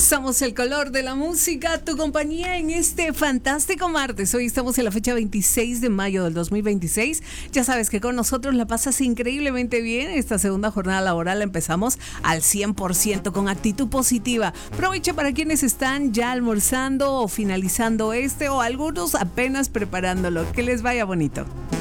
Somos el color de la música, tu compañía en este fantástico martes. Hoy estamos en la fecha 26 de mayo del 2026. Ya sabes que con nosotros la pasas increíblemente bien. Esta segunda jornada laboral la empezamos al 100% con actitud positiva. Aprovecha para quienes están ya almorzando o finalizando o algunos apenas preparándolo. Que les vaya bonito.